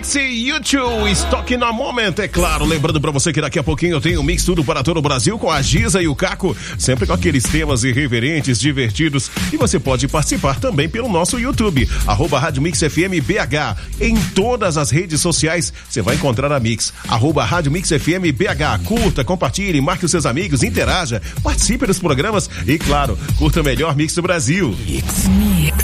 Mix e YouTube, Stock na Moment, é claro. Lembrando pra você que daqui a pouquinho eu tenho um mix tudo para todo o Brasil com a Giza e o Caco, sempre com aqueles temas irreverentes, divertidos. E você pode participar também pelo nosso YouTube, @Rádio Mix FM BH. Em todas as redes sociais você vai encontrar a Mix, @Rádio Mix FM BH. Curta, compartilhe, marque os seus amigos, interaja, participe dos programas e, claro, curta o melhor mix do Brasil. Mix.